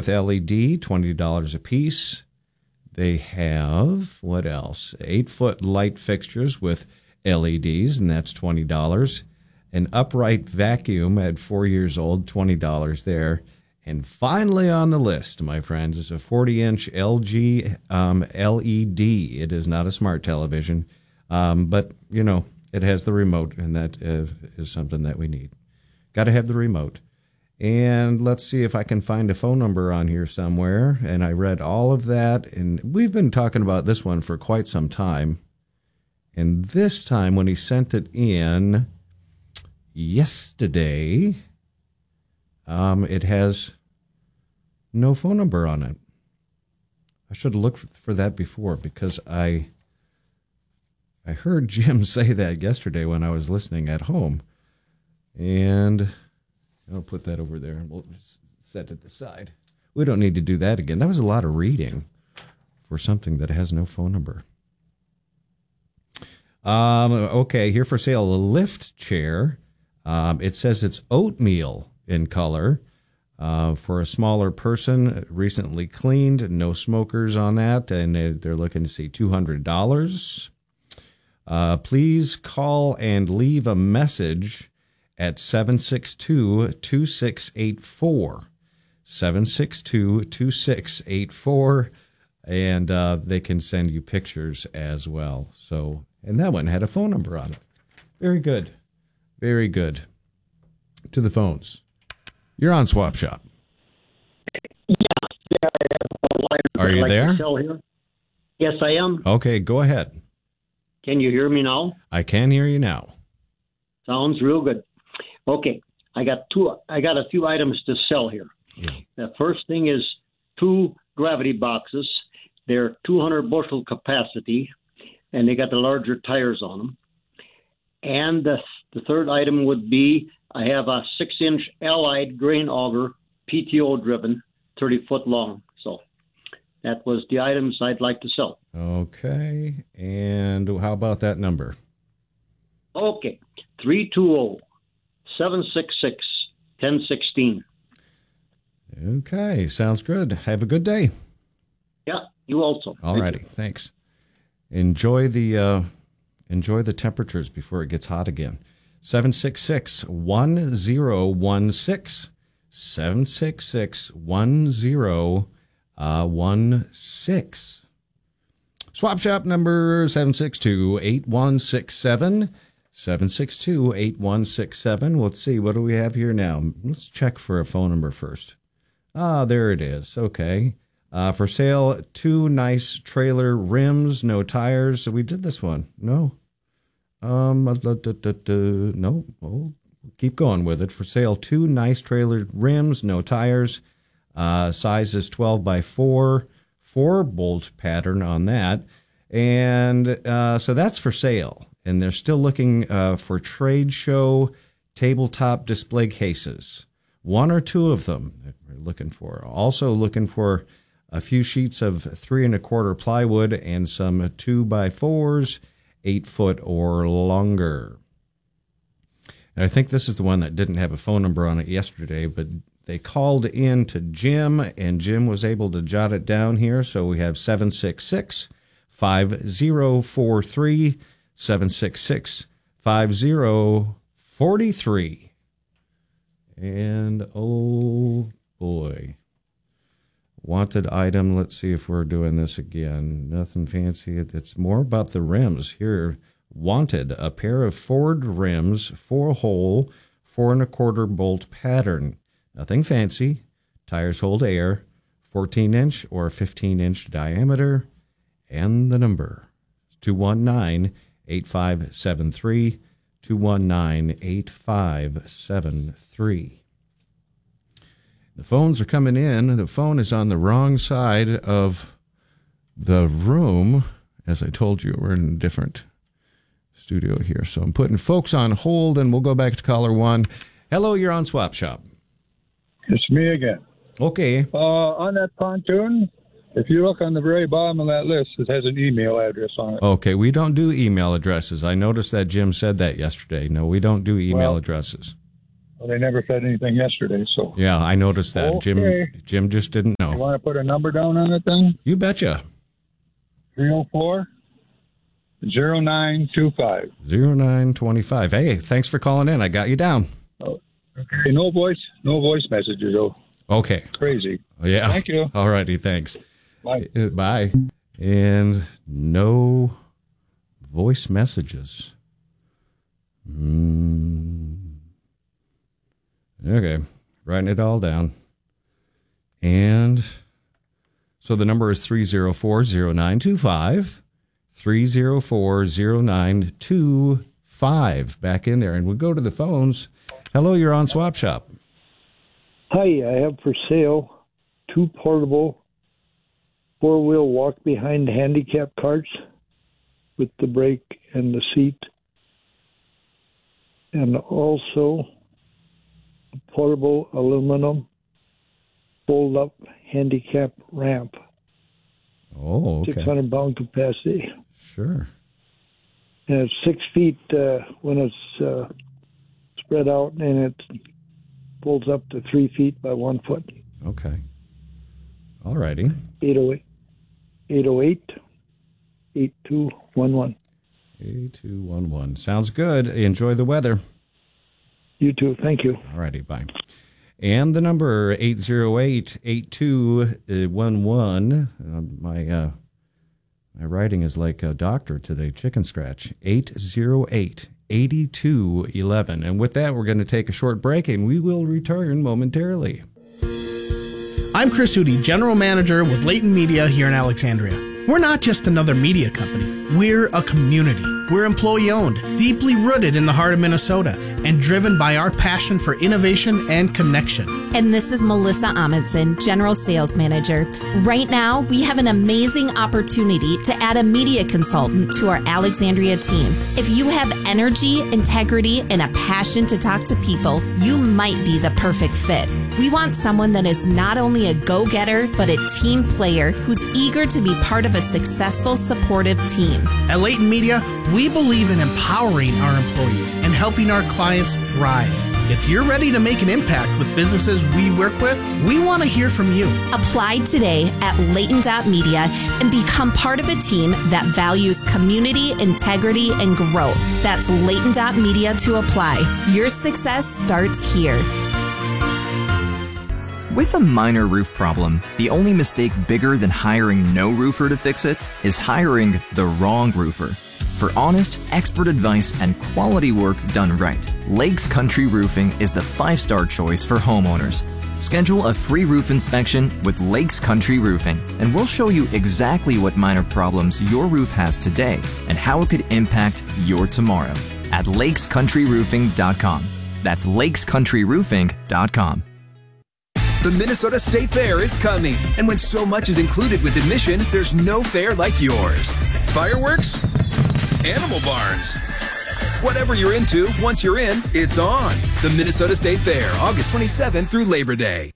with LED, $20 a piece. They have, what else? 8-foot light fixtures with LEDs, and that's $20. An upright vacuum at 4 years old, $20 there. And finally on the list, my friends, is a 40-inch LG LED. It is not a smart television, but, you know, it has the remote, and that is something that we need. Got to have the remote. And let's see if I can find a phone number on here somewhere. And I read all of that, and we've been talking about this one for quite some time. And this time when he sent it in yesterday, it has no phone number on it. I should have looked for that before, because I heard Jim say that yesterday when I was listening at home. And I'll put that over there, and we'll just set it aside. We don't need to do that again. That was a lot of reading for something that has no phone number. Okay, here for sale, a lift chair. It says it's oatmeal in color for a smaller person, recently cleaned, no smokers on that, and they're looking to see $200. Please call and leave a message at 762-2684. 762-2684, and they can send you pictures as well. So, and that one had a phone number on it. Very good. Very good. To the phones. You're on Swap Shop. Yeah. Are you there? Here. Yes, I am. Okay, go ahead. Can you hear me now? I can hear you now. Sounds real good. Okay, I got a few items to sell here. Yeah. The first thing is 2 gravity boxes. They're 200 bushel capacity, and they got the larger tires on them. And the third item would be I have a 6-inch Allied grain auger, PTO driven, 30 foot long. So that was the items I'd like to sell. Okay, and how about that number? Okay, 320-766-1016. Okay, sounds good. Have a good day. Yeah, you also. All righty, thanks. Enjoy the temperatures before it gets hot again. 766-1016. 766-1016. Swap Shop number 762-8167. 762-8167. Let's see, what do we have here now? Let's check for a phone number first. There it is. Okay. For sale, 2 nice trailer rims, no tires. So we did this one. No. No. We'll keep going with it. For sale, 2 nice trailer rims, no tires. Size is 12 by 4. 4-bolt pattern on that. And so that's for sale. And they're still looking for trade show tabletop display cases. 1 or 2 of them that we're looking for. Also looking for a few sheets of 3 1/4 plywood and some 2x4s, 8 foot or longer. And I think this is the one that didn't have a phone number on it yesterday, but they called in to Jim, and Jim was able to jot it down here. So we have 766-5043, 766-5043. And, oh, boy. Wanted item. Let's see if we're doing this again. Nothing fancy. It's more about the rims here. Wanted a pair of Ford rims, 4-hole, 4 1/4 bolt pattern. Nothing fancy. Tires hold air. 14-inch or 15-inch diameter. And the number is 219-8573. 219-8573. The phones are coming in. The phone is on the wrong side of the room. As I told you, we're in a different studio here. So I'm putting folks on hold, and we'll go back to caller 1. Hello, you're on Swap Shop. It's me again. Okay. On that pontoon, if you look on the very bottom of that list, it has an email address on it. Okay, we don't do email addresses. I noticed that Jim said that yesterday. No, we don't do email addresses. Well, they never fed anything yesterday, so. Yeah, I noticed that. Okay. Jim just didn't You know. want to put a number down on it then? You betcha. 304-0925. 0925. Hey, thanks for calling in. I got you down. Oh, okay. No voice messages, though. Okay. Crazy. Yeah. Thank you. All righty. Thanks. Bye. Bye. And no voice messages. Okay. Writing it all down. And so the number is 304-0925. 304-0925. Back in there. And we'll go to the phones. Hello, you're on Swap Shop. Hi, I have for sale 2 portable 4-wheel walk-behind handicap carts with the brake and the seat, and also a portable aluminum fold-up handicap ramp. Oh, okay. 600-pound capacity. Sure. And it's 6 feet when it's spread out, and it folds up to 3 feet by 1 foot. Okay. All righty. 808-8211. 8211. Sounds good. Enjoy the weather. You too. Thank you. All righty. Bye. And the number 808-8211. My writing is like a doctor today. Chicken scratch. 808-8211. And with that, we're going to take a short break, and we will return momentarily. I'm Chris Udi, General Manager with Leighton Media here in Alexandria. We're not just another media company. We're a community. We're employee-owned, deeply rooted in the heart of Minnesota, and driven by our passion for innovation and connection. And this is Melissa Amundsen, General Sales Manager. Right now, we have an amazing opportunity to add a media consultant to our Alexandria team. If you have energy, integrity, and a passion to talk to people, you might be the perfect fit. We want someone that is not only a go-getter, but a team player who's eager to be part of a successful, supportive team. At Leighton Media, we believe in empowering our employees and helping our clients thrive. If you're ready to make an impact with businesses we work with, we want to hear from you. Apply today at Leighton.media and become part of a team that values community, integrity, and growth. That's Leighton.media to apply. Your success starts here. With a minor roof problem, the only mistake bigger than hiring no roofer to fix it is hiring the wrong roofer. For honest, expert advice and quality work done right, Lakes Country Roofing is the 5-star choice for homeowners. Schedule a free roof inspection with Lakes Country Roofing, and we'll show you exactly what minor problems your roof has today and how it could impact your tomorrow at lakescountryroofing.com. That's lakescountryroofing.com. The Minnesota State Fair is coming, and when so much is included with admission, there's no fair like yours. Fireworks? Animal barns? Whatever you're into, once you're in, it's on. The Minnesota State Fair, August 27th through Labor Day.